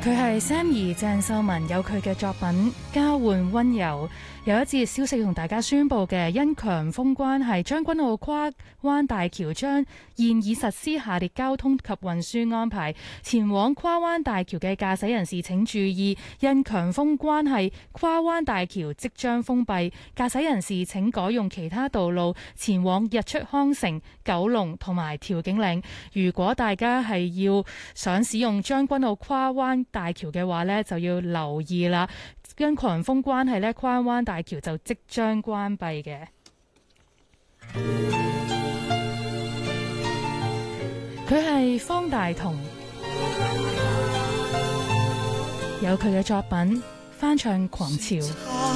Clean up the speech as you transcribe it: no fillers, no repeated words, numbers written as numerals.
佢係 Sammy 鄭秀文，有佢嘅作品《交換溫柔》。有一節消息同大家宣佈嘅，因強風關係，將軍澳跨灣大橋將現已實施下列交通及運輸安排。前往跨灣大橋嘅駕駛人士請注意，因強風關係，跨灣大橋即將封閉，駕駛人士請改用其他道路前往日出康城、九龍同埋調景嶺。如果大家係要想使用將軍澳跨灣大橋嘅話呢，就要留意啦。因強風關係呢，跨灣大橋就即將關閉嘅。佢係方大同，有佢嘅作品翻唱《狂潮》。